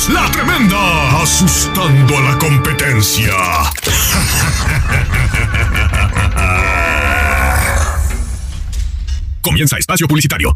Radios, La Tremenda, asustando a la competencia. Comienza Espacio Publicitario.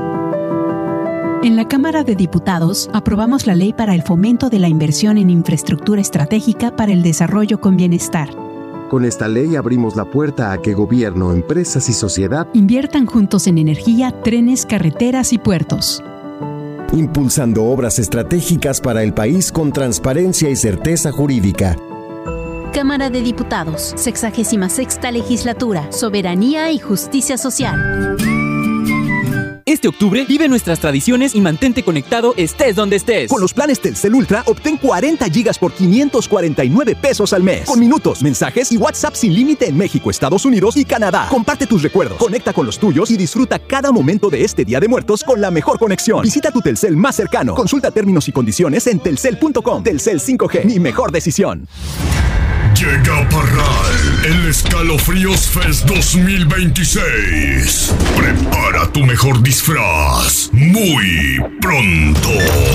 En la Cámara de Diputados aprobamos la Ley para el Fomento de la Inversión en Infraestructura Estratégica para el Desarrollo con Bienestar. Con esta ley abrimos la puerta a que gobierno, empresas y sociedad inviertan juntos en energía, trenes, carreteras y puertos. Impulsando obras estratégicas para el país con transparencia y certeza jurídica. Cámara de Diputados, 66ª Legislatura, Soberanía y Justicia Social. Este octubre vive nuestras tradiciones y mantente conectado estés donde estés. Con los planes Telcel Ultra obtén 40 gigas por 549 pesos al mes. Con minutos, mensajes y WhatsApp sin límite en México, Estados Unidos y Canadá. Comparte tus recuerdos, conecta con los tuyos y disfruta cada momento de este Día de Muertos con la mejor conexión. Visita tu Telcel más cercano. Consulta términos y condiciones en telcel.com. Telcel 5G, mi mejor decisión. Llega Parral, el Escalofríos Fest 2026. Prepara tu mejor disfraz muy pronto.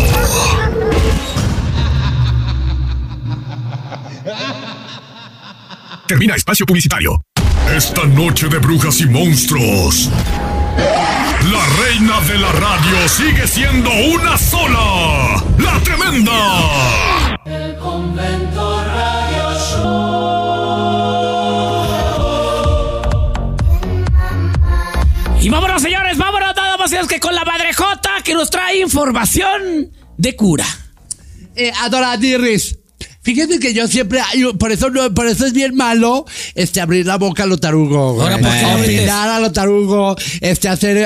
Termina Espacio Publicitario. Esta noche de brujas y monstruos, la reina de la radio sigue siendo una sola, La Tremenda. El Convento Radio Show. Y vámonos, señores, vámonos nada más que con la Madrejota que nos trae información de cura. Adoradirris, fíjate que yo siempre, por eso es bien malo abrir la boca a lo tarugo, güey. Opinar a lo tarugo, hacer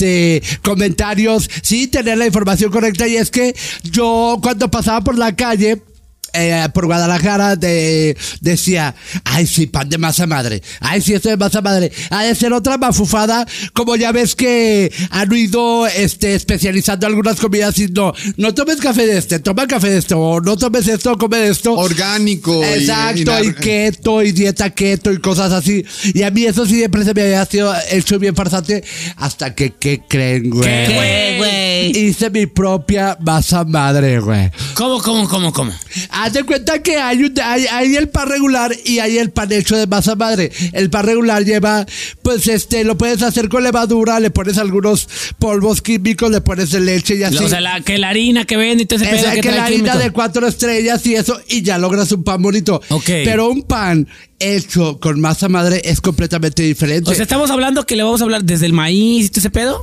comentarios, sí, tener la información correcta. Y es que yo cuando pasaba por la calle, por Guadalajara, decía, ay, sí, pan de masa madre, ay, sí, esto de masa madre, ha de ser otra mafufada, como ya ves que han ido especializando algunas comidas y no tomes café de toma café de o no tomes esto, come de esto. Orgánico. Exacto, y keto, y dieta keto, y cosas así. Y a mí eso sí siempre se me había sido hecho bien farsante, hasta que, ¿qué creen, güey? ¿Qué, güey? Hice mi propia masa madre, güey. ¿Cómo? Haz de cuenta que hay el pan regular y hay el pan hecho de masa madre. El pan regular lleva, pues lo puedes hacer con levadura, le pones algunos polvos químicos, le pones leche y así. O sea, que la harina que vende y todo ese pedo que la harina de 4 estrellas y eso, y ya logras un pan bonito. Okay. Pero un pan hecho con masa madre es completamente diferente. O sea, estamos hablando que le vamos a hablar desde el maíz y todo ese pedo.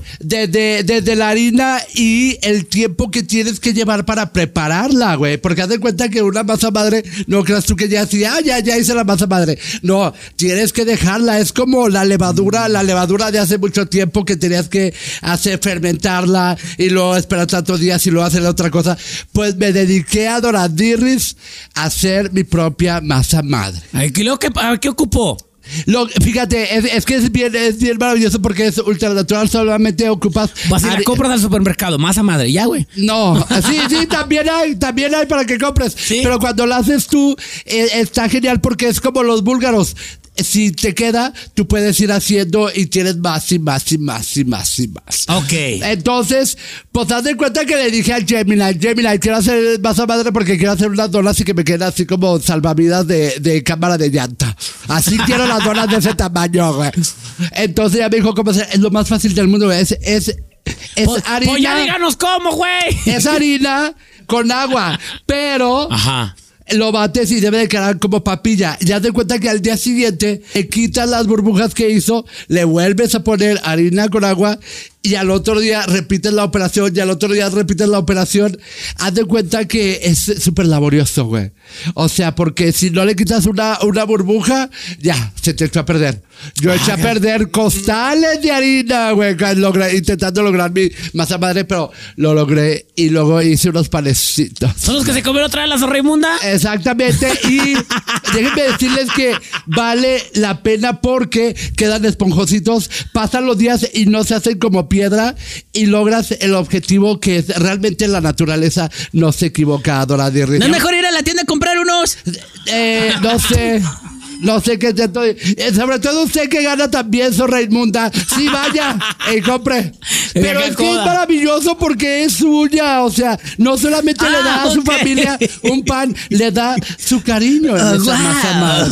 Desde la harina y el tiempo que tienes que llevar para prepararla, güey. Porque haz de cuenta que una masa madre, no creas tú que ya así, ya hice la masa madre. No, tienes que dejarla. Es como la levadura de hace mucho tiempo que tenías que hacer fermentarla y luego esperar tantos días y luego hacer otra cosa. Pues me dediqué a Doradirris a hacer mi propia masa madre. Ay, ¿qué ocupó? Fíjate, es que es bien maravilloso porque es ultra natural, solamente ocupas. Vas a ir a compras al supermercado, masa madre, ya, güey. No, sí, también hay para que compres. ¿Sí? Pero cuando lo haces tú, está genial porque es como los búlgaros. Si te queda, tú puedes ir haciendo y tienes más y más y más y más y más. Ok. Entonces, pues haz de cuenta que le dije a Gemini, quiero hacer masa madre porque quiero hacer unas donas y que me queden así como salvavidas de cámara de llanta. Así quiero las donas de ese tamaño, güey. Entonces ya me dijo cómo hacer. Es lo más fácil del mundo, güey. Es harina. Pues ya díganos cómo, güey. Es harina con agua, pero... Ajá. Lo bates y debe de quedar como papilla. Ya te cuenta que al día siguiente le quitas las burbujas que hizo, le vuelves a poner harina con agua y al otro día repites la operación y al otro día repites la operación. Haz de cuenta que es súper laborioso, güey. O sea, porque si no le quitas una burbuja, ya, se te echó a perder. Yo eché a perder costales de harina, güey, intentando lograr mi masa madre, pero lo logré y luego hice unos panecitos. ¿Son los que se comieron otra vez la Zorraimunda? Exactamente, y déjenme decirles que vale la pena porque quedan esponjositos, pasan los días y no se hacen como piedra y logras el objetivo que es realmente la naturaleza no se equivoca, Doradirris. ¿No es mejor ir a la tienda a comprar unos? No sé qué estoy. Sobre todo usted que gana también, Zorraimunda. Sí, vaya y compre. Pero es que es maravilloso porque es suya. O sea, no solamente le da a su familia un pan, le da su cariño a esa masa madre.